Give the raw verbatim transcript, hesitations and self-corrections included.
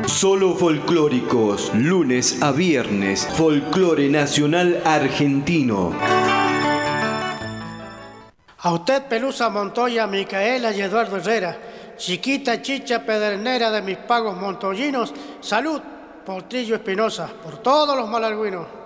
Solo folclóricos, lunes a viernes, folclore nacional argentino. A usted, Pelusa Montoya, Micaela y Eduardo Herrera, chiquita chicha pedernera de mis pagos montoyinos, salud, Potrillo Espinosa, por todos los malargüinos.